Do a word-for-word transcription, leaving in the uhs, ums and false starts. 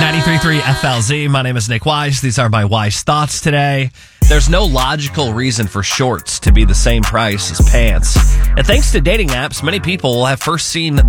ninety-three point three F L Z. My name is Nick Wise. These are my wise thoughts today. There's no logical reason for shorts to be the same price as pants. And thanks to dating apps, many people will have first seen